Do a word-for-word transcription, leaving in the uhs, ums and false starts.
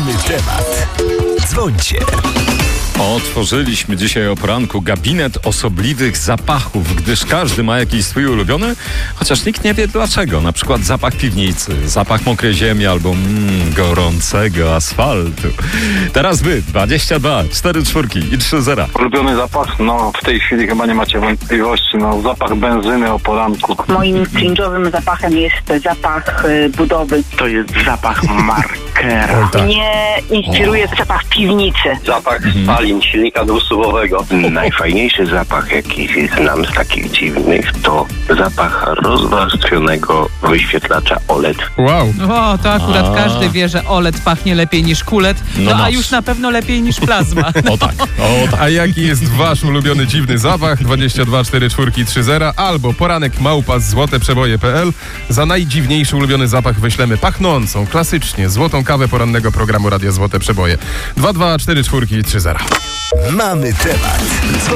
Mamy temat. Dzwońcie. Otworzyliśmy dzisiaj o poranku gabinet osobliwych zapachów, gdyż każdy ma jakiś swój ulubiony, chociaż nikt nie wie dlaczego. Na przykład zapach piwnicy, zapach mokrej ziemi albo mm, gorącego asfaltu. Teraz wy, dwadzieścia dwa, cztery czwórki i trzy zera. Ulubiony zapach? No w tej chwili chyba nie macie wątpliwości. No zapach benzyny o poranku. Moim cringe'owym zapachem jest zapach y, budowy. To jest zapach markera. Tak. Mnie inspiruje zapach piwnicy. Zapach spalin silnika dwusuwowego. Najfajniejszy zapach, jaki znam z takich dziwnych, to zapach rozwarstwionego wyświetlacza O L E D. Wow. O, to akurat A. każdy wie, że O L E D pachnie lepiej niż kulet, no, No a masz. już na pewno lepiej niż plazma. O tak, o tak. A jaki jest wasz ulubiony dziwny zapach? dwadzieścia dwa, cztery czwórki, trzy zera albo poranek małpa z złote przeboje kropka p l. Za najdziwniejszy ulubiony zapach wyślemy pachnącą, klasycznie, złotą kawę porannego programu Radia Złote Przeboje. dwa dwa cztery czwórki trzy zera. Mamy temat.